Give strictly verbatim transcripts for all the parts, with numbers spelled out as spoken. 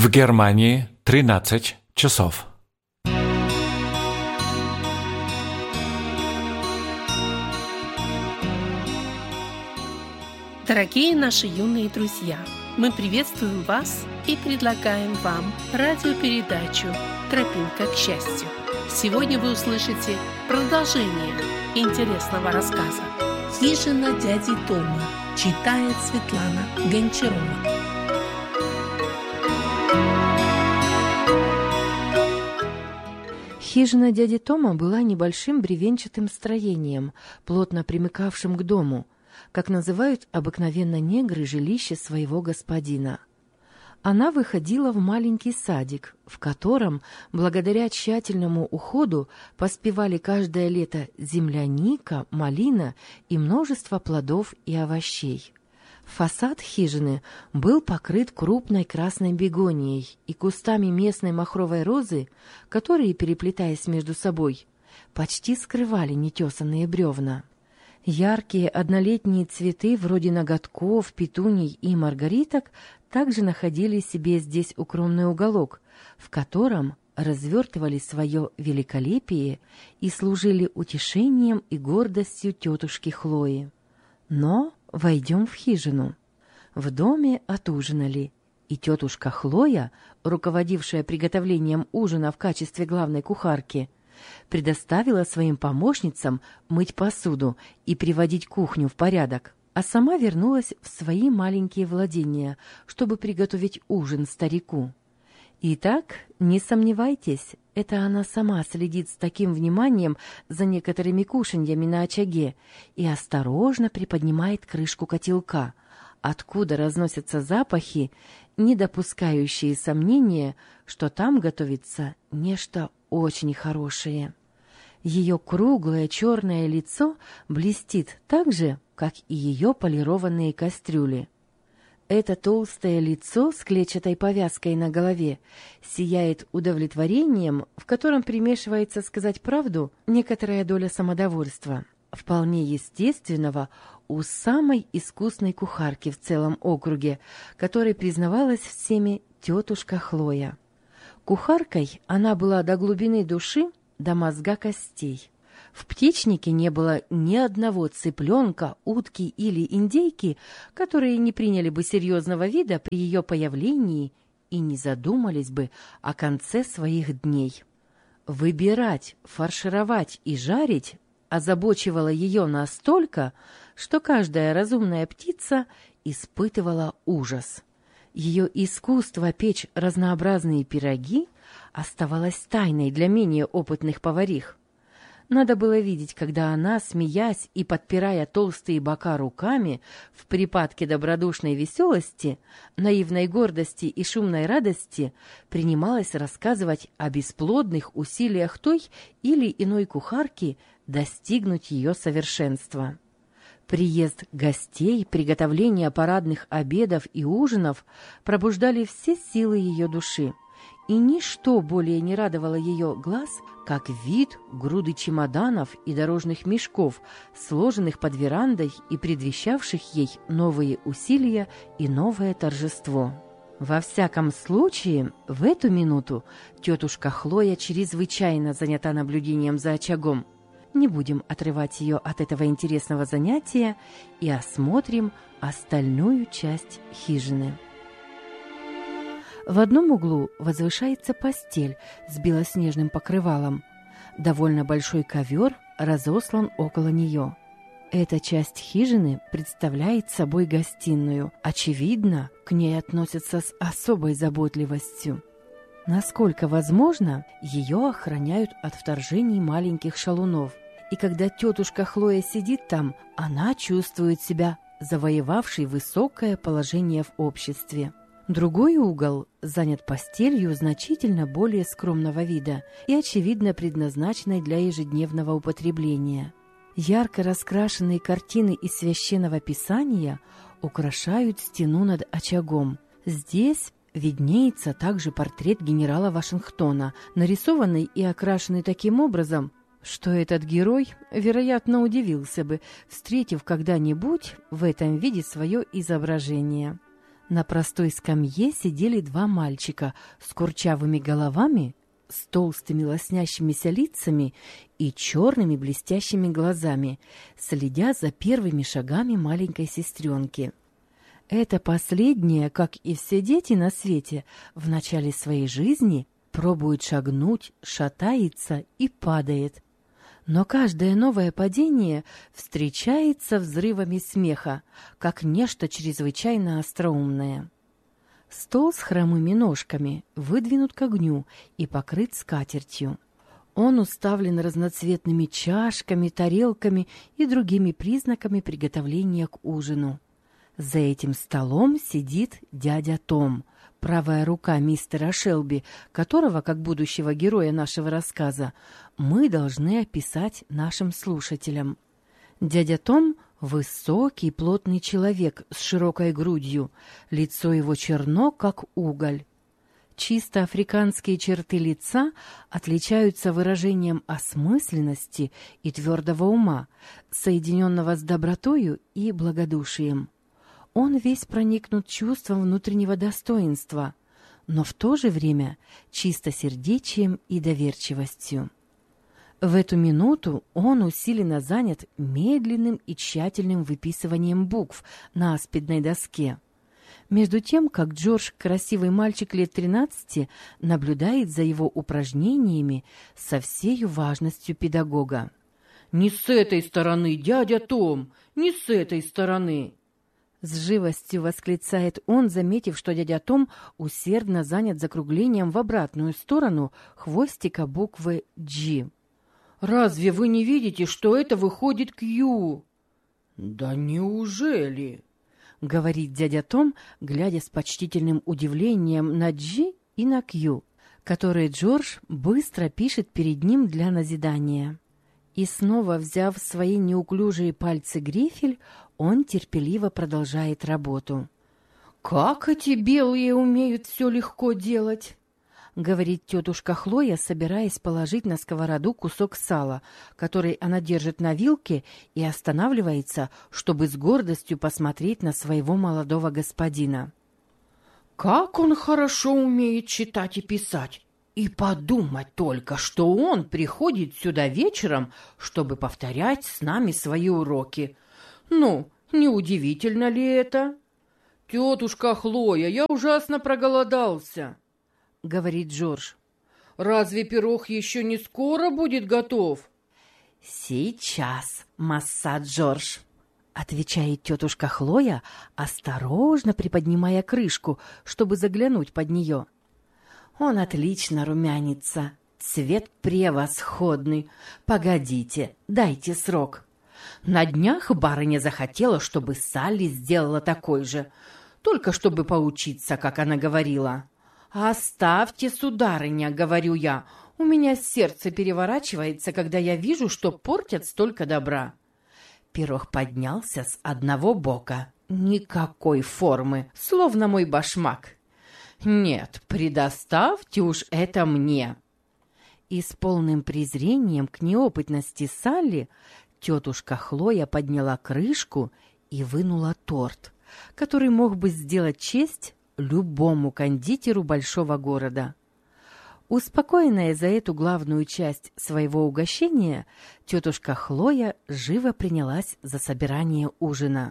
В Германии тринадцать часов. Дорогие наши юные друзья, мы приветствуем вас и предлагаем вам радиопередачу «Тропинка к счастью». Сегодня вы услышите продолжение интересного рассказа «Хижина дяди Тома», читает Светлана Гончарова. Хижина дяди Тома была небольшим бревенчатым строением, плотно примыкавшим к дому, как называют обыкновенно негры жилище своего господина. Она выходила в маленький садик, в котором, благодаря тщательному уходу, поспевали каждое лето земляника, малина и множество плодов и овощей. Фасад хижины был покрыт крупной красной бегонией и кустами местной махровой розы, которые, переплетаясь между собой, почти скрывали нетесанные бревна. Яркие однолетние цветы вроде ноготков, петуний и маргариток также находили себе здесь укромный уголок, в котором развертывали свое великолепие и служили утешением и гордостью тетушки Хлои. Но войдем в хижину. В доме отужинали, и тетушка Хлоя, руководившая приготовлением ужина в качестве главной кухарки, предоставила своим помощницам мыть посуду и приводить кухню в порядок, а сама вернулась в свои маленькие владения, чтобы приготовить ужин старику. Итак, не сомневайтесь, это она сама следит с таким вниманием за некоторыми кушаньями на очаге и осторожно приподнимает крышку котелка, откуда разносятся запахи, не допускающие сомнения, что там готовится нечто очень хорошее. Ее круглое черное лицо блестит так же, как и ее полированные кастрюли. Это толстое лицо с клетчатой повязкой на голове сияет удовлетворением, в котором примешивается, сказать правду, некоторая доля самодовольства, вполне естественного у самой искусной кухарки в целом округе, которой признавалась всеми тетушка Хлоя. Кухаркой она была до глубины души, до мозга костей. В птичнике не было ни одного цыпленка, утки или индейки, которые не приняли бы серьезного вида при ее появлении и не задумались бы о конце своих дней. Выбирать, фаршировать и жарить озабочивало ее настолько, что каждая разумная птица испытывала ужас. Ее искусство печь разнообразные пироги оставалось тайной для менее опытных поварих. Надо было видеть, когда она, смеясь и подпирая толстые бока руками, в припадке добродушной веселости, наивной гордости и шумной радости, принималась рассказывать о бесплодных усилиях той или иной кухарки достигнуть ее совершенства. Приезд гостей, приготовление парадных обедов и ужинов пробуждали все силы ее души, и ничто более не радовало ее глаз, как вид груды чемоданов и дорожных мешков, сложенных под верандой и предвещавших ей новые усилия и новое торжество. Во всяком случае, в эту минуту тетушка Хлоя чрезвычайно занята наблюдением за очагом. Не будем отрывать ее от этого интересного занятия и осмотрим остальную часть хижины. В одном углу возвышается постель с белоснежным покрывалом. Довольно большой ковер разослан около нее. Эта часть хижины представляет собой гостиную. Очевидно, к ней относятся с особой заботливостью. Насколько возможно, ее охраняют от вторжений маленьких шалунов. И когда тетушка Хлоя сидит там, она чувствует себя завоевавшей высокое положение в обществе. Другой угол занят постелью значительно более скромного вида и, очевидно, предназначенной для ежедневного употребления. Ярко раскрашенные картины из Священного Писания украшают стену над очагом. Здесь виднеется также портрет генерала Вашингтона, нарисованный и окрашенный таким образом, что этот герой, вероятно, удивился бы, встретив когда-нибудь в этом виде свое изображение. На простой скамье сидели два мальчика с курчавыми головами, с толстыми лоснящимися лицами и черными блестящими глазами, следя за первыми шагами маленькой сестренки. Эта последняя, как и все дети на свете, в начале своей жизни пробует шагнуть, шатается и падает. Но каждое новое падение встречается взрывами смеха, как нечто чрезвычайно остроумное. Стол с хромыми ножками выдвинут к огню и покрыт скатертью. Он уставлен разноцветными чашками, тарелками и другими признаками приготовления к ужину. За этим столом сидит дядя Том, правая рука мистера Шелби, которого, как будущего героя нашего рассказа, мы должны описать нашим слушателям. Дядя Том – высокий, плотный человек с широкой грудью, лицо его черно, как уголь. Чисто африканские черты лица отличаются выражением осмысленности и твердого ума, соединенного с добротою и благодушием. Он весь проникнут чувством внутреннего достоинства, но в то же время чистосердечием и доверчивостью. В эту минуту он усиленно занят медленным и тщательным выписыванием букв на аспидной доске, между тем, как Джордж, красивый мальчик лет тринадцати, наблюдает за его упражнениями со всею важностью педагога. «Не с этой стороны, дядя Том, не с этой стороны!» С живостью восклицает он, заметив, что дядя Том усердно занят закруглением в обратную сторону хвостика буквы «G». «Разве вы не видите, что это выходит «Q»?» «Да неужели?» — говорит дядя Том, глядя с почтительным удивлением на «G» и на «Q», которые Джордж быстро пишет перед ним для назидания. И снова, взяв в свои неуклюжие пальцы грифель, он терпеливо продолжает работу. «Как эти белые умеют все легко делать!» — говорит тетушка Хлоя, собираясь положить на сковороду кусок сала, который она держит на вилке, и останавливается, чтобы с гордостью посмотреть на своего молодого господина. «Как он хорошо умеет читать и писать! И подумать только, что он приходит сюда вечером, чтобы повторять с нами свои уроки. Ну, неудивительно ли это?» «Тетушка Хлоя, я ужасно проголодался», — говорит Джордж. «Разве пирог еще не скоро будет готов?» «Сейчас, масса Джордж», — отвечает тетушка Хлоя, осторожно приподнимая крышку, чтобы заглянуть под нее. «Он отлично румянится, цвет превосходный. Погодите, дайте срок. На днях барыня захотела, чтобы Салли сделала такой же, только чтобы поучиться, как она говорила. «Оставьте, сударыня», — говорю я, — «у меня сердце переворачивается, когда я вижу, что портят столько добра». Пирог поднялся с одного бока, никакой формы, словно мой башмак. «Нет, предоставьте уж это мне». И с полным презрением к неопытности Салли тетушка Хлоя подняла крышку и вынула торт, который мог бы сделать честь любому кондитеру большого города. Успокоенная за эту главную часть своего угощения, тетушка Хлоя живо принялась за собирание ужина.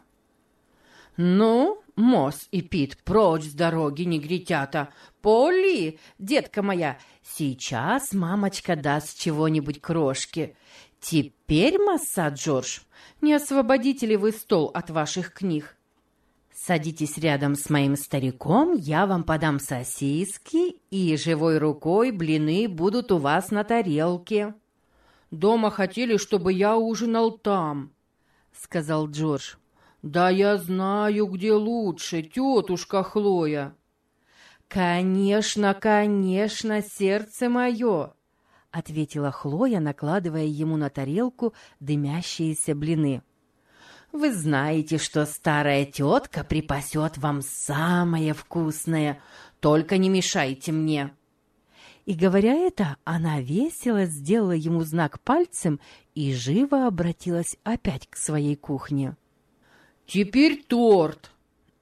«Ну, Мосс и Пит, прочь с дороги, негритята! Полли, детка моя, сейчас мамочка даст чего-нибудь крошки. Теперь, масса Джордж, не освободите ли вы стол от ваших книг? Садитесь рядом с моим стариком, я вам подам сосиски, и живой рукой блины будут у вас на тарелке». «Дома хотели, чтобы я ужинал там», — сказал Джордж. «Да я знаю, где лучше, тетушка Хлоя». «Конечно, конечно, сердце мое», — ответила Хлоя, накладывая ему на тарелку дымящиеся блины. «Вы знаете, что старая тетка припасет вам самое вкусное, только не мешайте мне». И, говоря это, она весело сделала ему знак пальцем и живо обратилась опять к своей кухне. «Теперь торт»,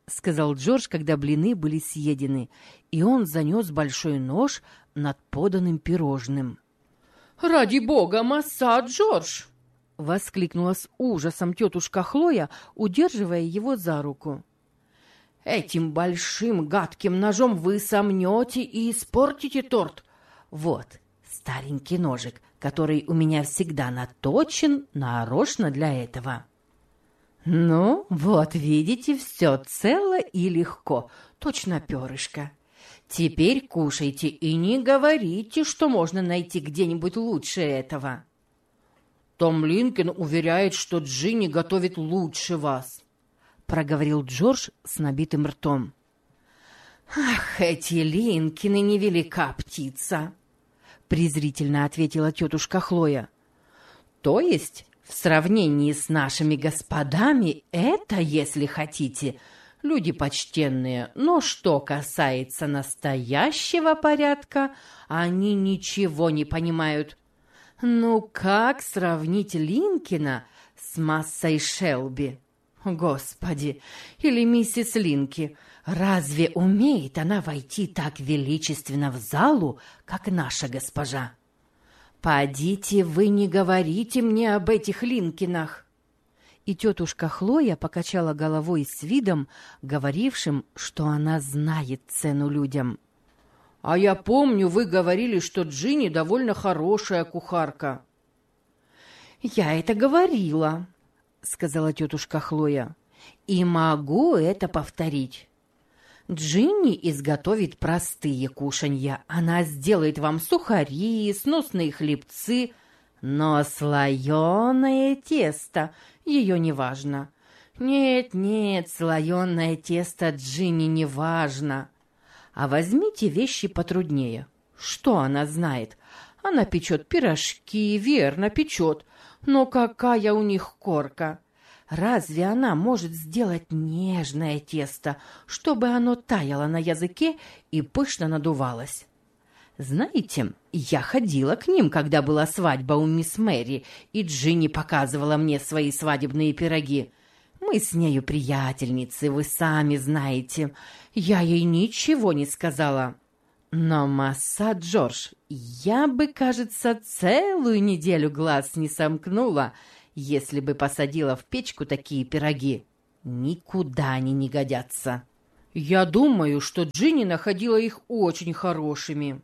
— сказал Джордж, когда блины были съедены, и он занес большой нож над поданным пирожным. «Ради бога, масса, Джордж!» — воскликнула с ужасом тетушка Хлоя, удерживая его за руку. «Этим большим гадким ножом вы сомнете и испортите торт. Вот старенький ножик, который у меня всегда наточен нарочно для этого». «Ну, вот видите, все цело и легко, точно перышко. Теперь кушайте и не говорите, что можно найти где-нибудь лучше этого». «Том Линкольн уверяет, что Джинни готовит лучше вас», — проговорил Джордж с набитым ртом. «Ах, эти Линкины невелика птица», — презрительно ответила тетушка Хлоя. «То есть... в сравнении с нашими господами, это, если хотите, люди почтенные, но что касается настоящего порядка, они ничего не понимают. Ну, как сравнить Линкина с массой Шелби? Господи, или миссис Линки, разве умеет она войти так величественно в залу, как наша госпожа? «Подите, вы не говорите мне об этих Линкинах!» И тетушка Хлоя покачала головой с видом, говорившим, что она знает цену людям. «А я помню, вы говорили, что Джинни довольно хорошая кухарка». «Я это говорила», — сказала тетушка Хлоя, — «и могу это повторить. Джинни изготовит простые кушанья. Она сделает вам сухари, сносные хлебцы, но слоеное тесто ее не важно. Нет, нет, слоеное тесто Джинни не важно. А возьмите вещи потруднее. Что она знает? Она печет пирожки, верно, печет, но какая у них корка! Разве она может сделать нежное тесто, чтобы оно таяло на языке и пышно надувалось? Знаете, я ходила к ним, когда была свадьба у мисс Мэри, и Джинни показывала мне свои свадебные пироги. Мы с нею приятельницы, вы сами знаете. Я ей ничего не сказала. Но, масса Джордж, я бы, кажется, целую неделю глаз не сомкнула, если бы посадила в печку такие пироги. Никуда они не годятся. Я думаю, что Джинни находила их очень хорошими.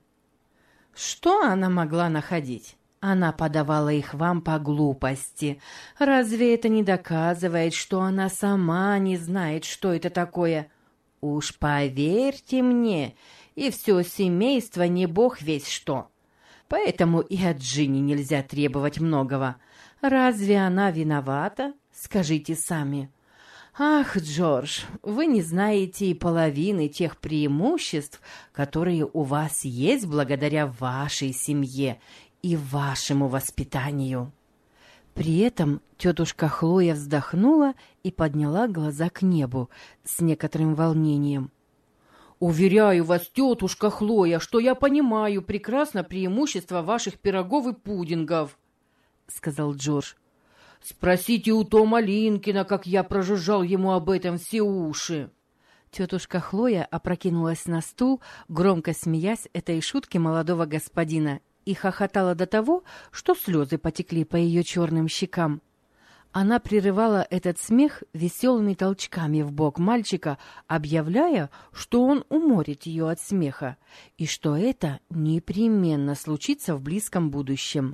Что она могла находить? Она подавала их вам по глупости. Разве это не доказывает, что она сама не знает, что это такое? Уж поверьте мне, и все семейство не бог весть что. Поэтому и от Джинни нельзя требовать многого. Разве она виновата? Скажите сами. Ах, Джордж, вы не знаете и половины тех преимуществ, которые у вас есть благодаря вашей семье и вашему воспитанию. При этом тетушка Хлоя вздохнула и подняла глаза к небу с некоторым волнением. «Уверяю вас, тетушка Хлоя, что я понимаю прекрасно преимущества ваших пирогов и пудингов», — сказал Джордж. «Спросите у Тома Линкина, как я прожужжал ему об этом все уши». Тетушка Хлоя опрокинулась на стул, громко смеясь этой шутке молодого господина, и хохотала до того, что слезы потекли по ее черным щекам. Она прерывала этот смех веселыми толчками в бок мальчика, объявляя, что он уморит ее от смеха, и что это непременно случится в близком будущем.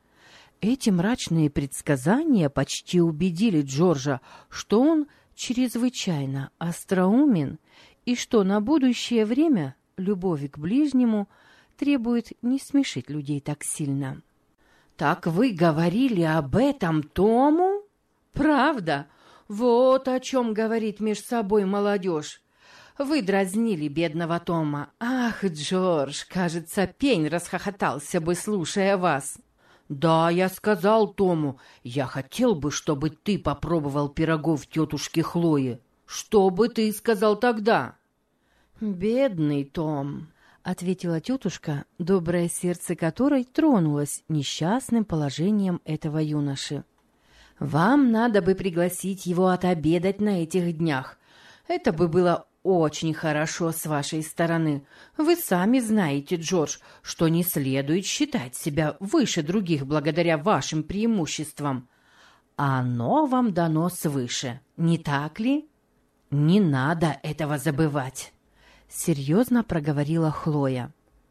Эти мрачные предсказания почти убедили Джорджа, что он чрезвычайно остроумен и что на будущее время любовь к ближнему требует не смешить людей так сильно. «Так вы говорили об этом Тому? Правда? Вот о чем говорит меж собой молодежь. Вы дразнили бедного Тома. Ах, Джордж, кажется, пень расхохотался бы, слушая вас». «Да, я сказал Тому, я хотел бы, чтобы ты попробовал пирогов тетушки Хлои. Что бы ты сказал тогда?» «Бедный Том», — ответила тетушка, доброе сердце которой тронулось несчастным положением этого юноши. «Вам надо бы пригласить его отобедать на этих днях. Это бы было очень хорошо с вашей стороны. Вы сами знаете, Джордж, что не следует считать себя выше других благодаря вашим преимуществам. Оно вам дано свыше, не так ли? Не надо этого забывать, — серьезно проговорила Хлоя.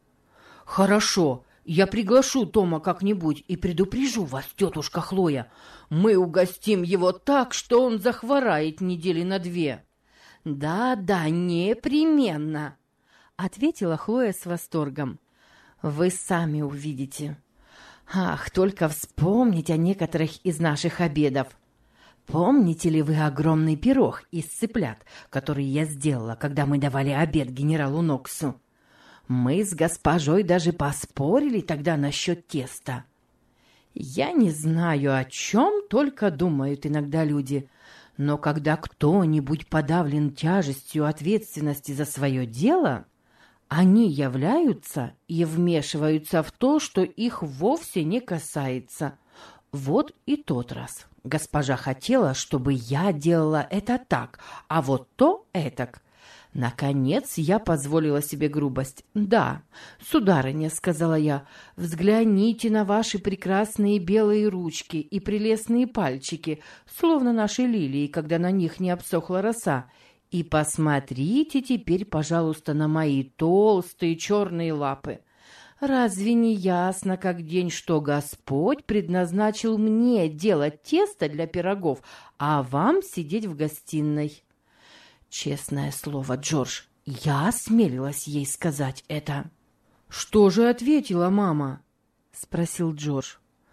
Хорошо, я приглашу Тома как-нибудь и предупрежу вас, тетушка Хлоя. Мы угостим его так, что он захворает недели на две. «Да-да, непременно», — ответила Хлоя с восторгом. «Вы сами увидите. Ах, только вспомнить о некоторых из наших обедов. Помните ли вы огромный пирог из цыплят, который я сделала, когда мы давали обед генералу Ноксу? Мы с госпожой даже поспорили тогда насчет теста. Я не знаю, о чем только думают иногда люди». Но когда кто-нибудь подавлен тяжестью ответственности за свое дело, они являются и вмешиваются в то, что их вовсе не касается. Вот и тот раз. Госпожа хотела, чтобы я делала это так, а вот то этак. Наконец я позволила себе грубость. «Да, сударыня», — сказала я, — «взгляните на ваши прекрасные белые ручки и прелестные пальчики, словно наши лилии, когда на них не обсохла роса, и посмотрите теперь, пожалуйста, на мои толстые черные лапы. Разве не ясно, как день, что Господь предназначил мне делать тесто для пирогов, а вам сидеть в гостиной?» Честное слово, Джордж, я осмелилась ей сказать это. «Что же ответила мама?» — спросил Джордж.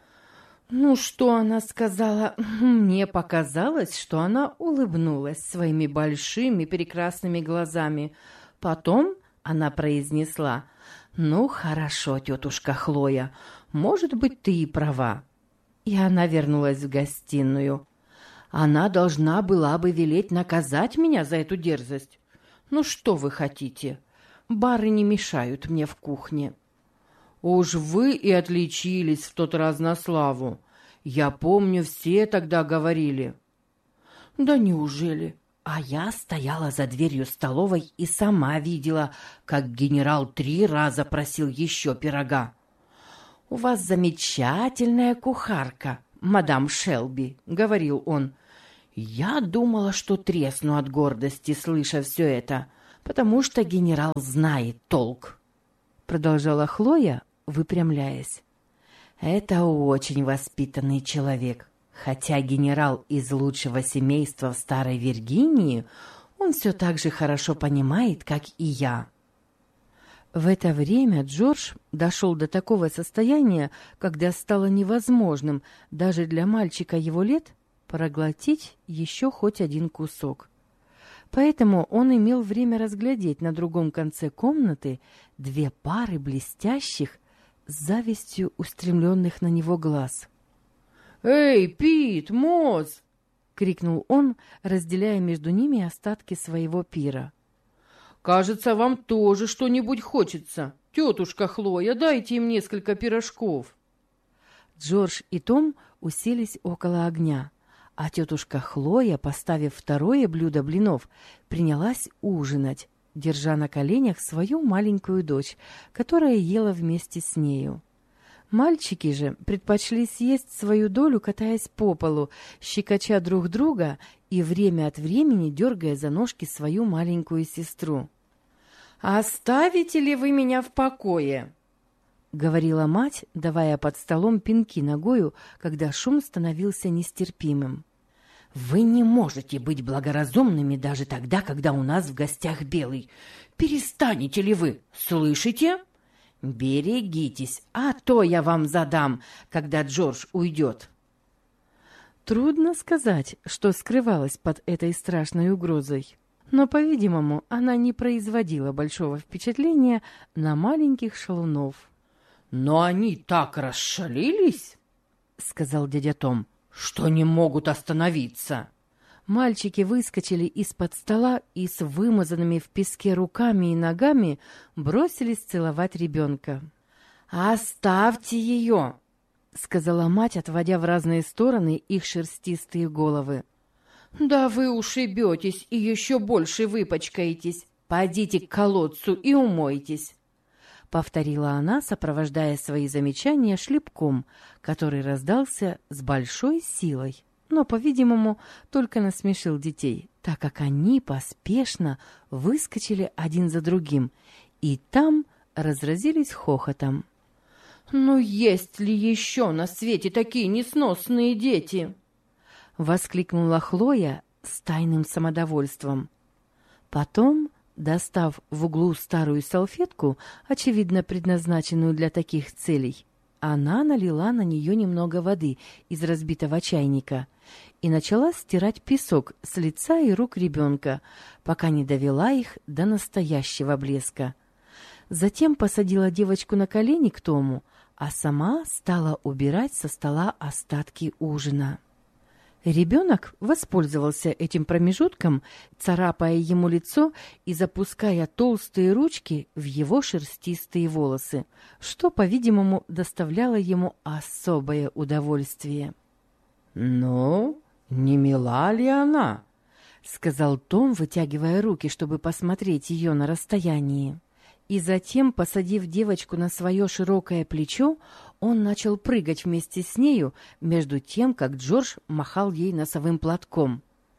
«Ну, что она сказала? Мне показалось, что она улыбнулась своими большими прекрасными глазами. Потом она произнесла: «Ну, хорошо, тетушка Хлоя, может быть, ты и права». И она вернулась в гостиную. Она должна была бы велеть наказать меня за эту дерзость. Ну, что вы хотите? Барыни мешают мне в кухне. Уж вы и отличились в тот раз на славу. Я помню, все тогда говорили. Да неужели? А я стояла за дверью столовой и сама видела, как генерал три раза просил еще пирога. «У вас замечательная кухарка, мадам Шелби», — говорил он. Я думала, что тресну от гордости, слыша все это, потому что генерал знает толк, — продолжала Хлоя, выпрямляясь. Это очень воспитанный человек. Хотя генерал из лучшего семейства в Старой Виргинии, он все так же хорошо понимает, как и я. В это время Джордж дошел до такого состояния, когда стало невозможным даже для мальчика его лет проглотить еще хоть один кусок. Поэтому он имел время разглядеть на другом конце комнаты две пары блестящих, с завистью устремленных на него глаз. «Эй, Пит, Моз!» — крикнул он, разделяя между ними остатки своего пира. «Кажется, вам тоже что-нибудь хочется. Тетушка Хлоя, дайте им несколько пирожков». Джордж и Том уселись около огня, а тетушка Хлоя, поставив второе блюдо блинов, принялась ужинать, держа на коленях свою маленькую дочь, которая ела вместе с нею. Мальчики же предпочли съесть свою долю, катаясь по полу, щекоча друг друга и время от времени дергая за ножки свою маленькую сестру. «Оставите ли вы меня в покое?» — говорила мать, давая под столом пинки ногою, когда шум становился нестерпимым. «Вы не можете быть благоразумными даже тогда, когда у нас в гостях Белый. Перестанете ли вы, слышите? Берегитесь, а то я вам задам, когда Джордж уйдет». Трудно сказать, что скрывалось под этой страшной угрозой. Но, по-видимому, она не производила большого впечатления на маленьких шалунов. «Но они так расшалились, — сказал дядя Том, — что не могут остановиться». Мальчики выскочили из-под стола и с вымазанными в песке руками и ногами бросились целовать ребенка. «Оставьте ее!» — сказала мать, отводя в разные стороны их шерстистые головы. Да вы ушибетесь и еще больше выпачкаетесь. Пойдите к колодцу и умойтесь, — повторила она, сопровождая свои замечания шлепком, который раздался с большой силой, но, по-видимому, только насмешил детей, так как они поспешно выскочили один за другим, и там разразились хохотом. «Ну, есть ли еще на свете такие несносные дети?» — воскликнула Хлоя с тайным самодовольством. Потом, достав в углу старую салфетку, очевидно предназначенную для таких целей, она налила на нее немного воды из разбитого чайника и начала стирать песок с лица и рук ребенка, пока не довела их до настоящего блеска. Затем посадила девочку на колени к Тому, а сама стала убирать со стола остатки ужина. Ребенок воспользовался этим промежутком, царапая ему лицо и запуская толстые ручки в его шерстистые волосы, что, по-видимому, доставляло ему особое удовольствие. «Ну, не мила ли она?» — сказал Том, вытягивая руки, чтобы посмотреть ее на расстоянии. И затем, посадив девочку на свое широкое плечо, он начал прыгать вместе с нею, между тем, как Джордж махал ей носовым платком.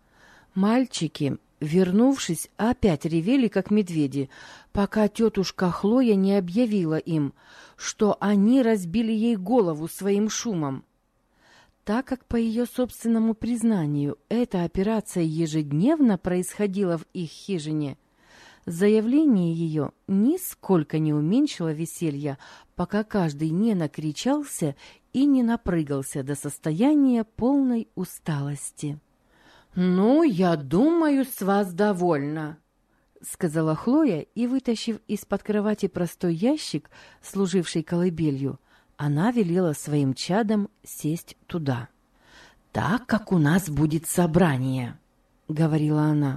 Мальчики, вернувшись, опять ревели, как медведи, пока тетушка Хлоя не объявила им, что они разбили ей голову своим шумом. Так как, по ее собственному признанию, эта операция ежедневно происходила в их хижине, заявление ее нисколько не уменьшило веселья, пока каждый не накричался и не напрыгался до состояния полной усталости. «Ну, я думаю, с вас довольно», — сказала Хлоя, и, вытащив из-под кровати простой ящик, служивший колыбелью, она велела своим чадам сесть туда. «Так как у нас будет собрание», — говорила она.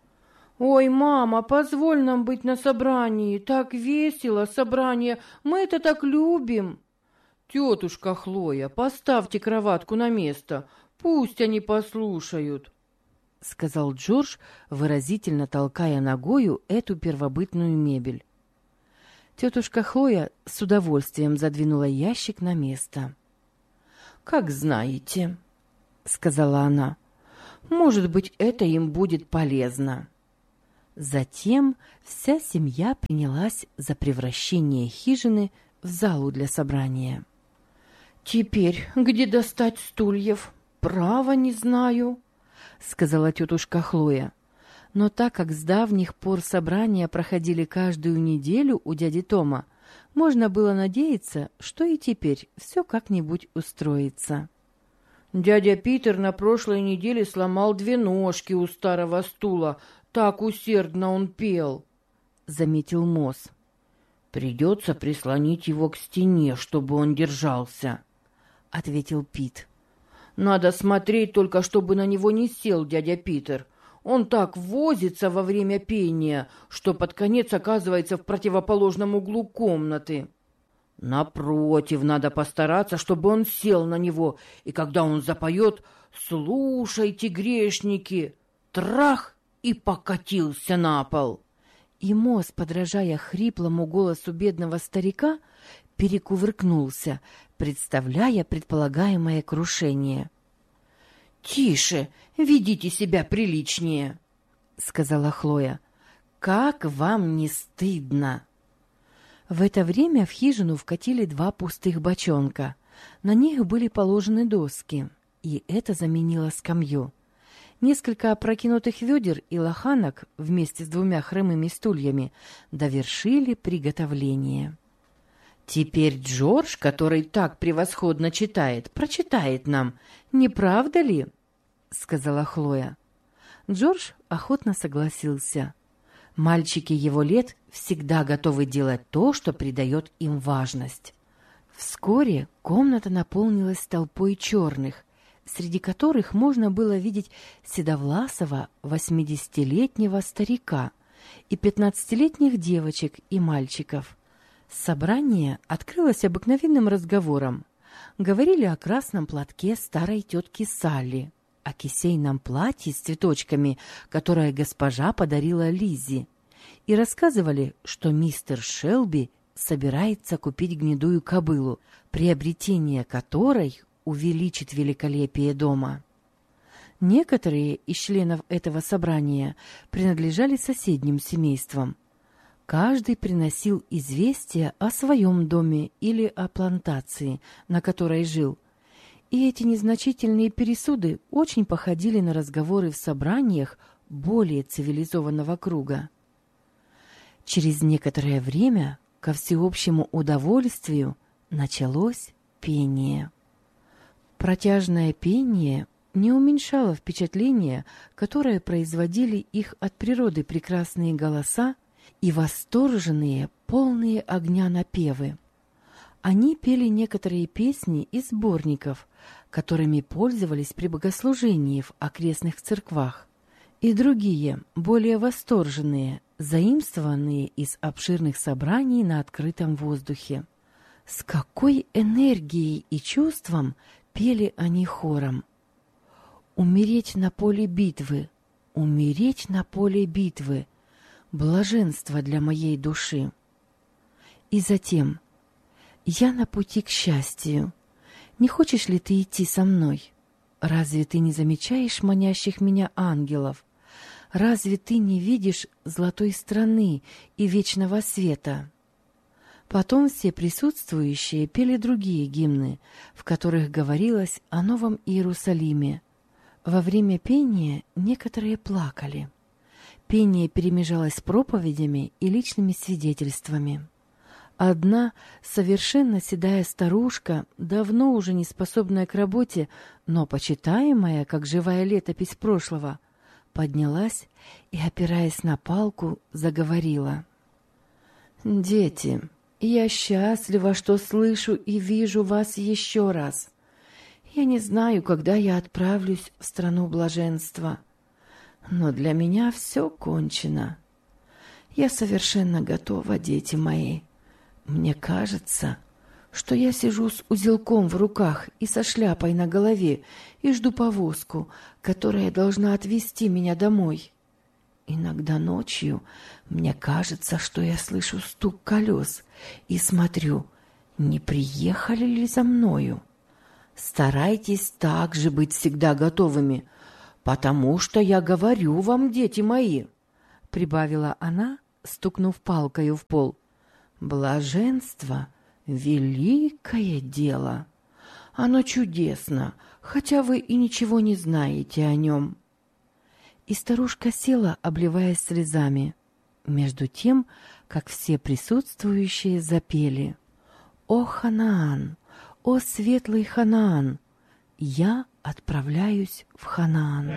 «Ой, мама, позволь нам быть на собрании. Так весело, собрание. Мы это так любим». «Тетушка Хлоя, поставьте кроватку на место. Пусть они послушают», — сказал Джордж, выразительно толкая ногою эту первобытную мебель. Тетушка Хлоя с удовольствием задвинула ящик на место. «Как знаете», — сказала она, — «может быть, это им будет полезно». Затем вся семья принялась за превращение хижины в залу для собрания. «Теперь где достать стульев? Право не знаю», — сказала тетушка Хлоя. Но так как с давних пор собрания проходили каждую неделю у дяди Тома, можно было надеяться, что и теперь все как-нибудь устроится. «Дядя Питер на прошлой неделе сломал две ножки у старого стула. Так усердно он пел», — заметил Мосс. «Придется прислонить его к стене, чтобы он держался», — ответил Пит. «Надо смотреть только, чтобы на него не сел дядя Питер. Он так возится во время пения, что под конец оказывается в противоположном углу комнаты. Напротив, надо постараться, чтобы он сел на него, и когда он запоет «Слушайте, грешники!» трах! И покатился на пол. И Мосс, подражая хриплому голосу бедного старика, перекувыркнулся, представляя предполагаемое крушение. «Тише, ведите себя приличнее», — сказала Хлоя. «Как вам не стыдно?» В это время в хижину вкатили два пустых бочонка. На них были положены доски, и это заменило скамью. Несколько опрокинутых ведер и лоханок вместе с двумя хромыми стульями довершили приготовление. «Теперь Джордж, который так превосходно читает, прочитает нам, не правда ли?» — сказала Хлоя. Джордж охотно согласился. Мальчики его лет всегда готовы делать то, что придает им важность. Вскоре комната наполнилась толпой черных, среди которых можно было видеть седовласого восьмидесятилетнего старика и пятнадцатилетних девочек и мальчиков. Собрание открылось обыкновенным разговором. Говорили о красном платке старой тетки Салли, о кисейном платье с цветочками, которое госпожа подарила Лиззи, и рассказывали, что мистер Шелби собирается купить гнедую кобылу, приобретение которой увеличит великолепие дома. Некоторые из членов этого собрания принадлежали соседним семействам. Каждый приносил известие о своем доме или о плантации, на которой жил, и эти незначительные пересуды очень походили на разговоры в собраниях более цивилизованного круга. Через некоторое время, ко всеобщему удовольствию, началось пение. Протяжное пение не уменьшало впечатление, которое производили их от природы прекрасные голоса и восторженные, полные огня напевы. Они пели некоторые песни из сборников, которыми пользовались при богослужении в окрестных церквах, и другие, более восторженные, заимствованные из обширных собраний на открытом воздухе. С какой энергией и чувством пели они хором: «Умереть на поле битвы, умереть на поле битвы, блаженство для моей души». И затем: «Я на пути к счастью. Не хочешь ли ты идти со мной? Разве ты не замечаешь манящих меня ангелов? Разве ты не видишь золотой страны и вечного света?» Потом все присутствующие пели другие гимны, в которых говорилось о Новом Иерусалиме. Во время пения некоторые плакали. Пение перемежалось с проповедями и личными свидетельствами. Одна совершенно седая старушка, давно уже не способная к работе, но почитаемая, как живая летопись прошлого, поднялась и, опираясь на палку, заговорила: «Дети, я счастлива, что слышу и вижу вас еще раз. Я не знаю, когда я отправлюсь в страну блаженства, но для меня все кончено. Я совершенно готова, дети мои. Мне кажется, что я сижу с узелком в руках и со шляпой на голове и жду повозку, которая должна отвезти меня домой. Иногда ночью мне кажется, что я слышу стук колес и смотрю, не приехали ли за мною. Старайтесь также быть всегда готовыми, потому что я говорю вам, дети мои, — прибавила она, стукнув палкою в пол, — блаженство — великое дело. Оно чудесно, хотя вы и ничего не знаете о нем». И старушка села, обливаясь слезами, между тем, как все присутствующие запели: «О, Ханаан! О, светлый Ханаан! Я отправляюсь в Ханаан».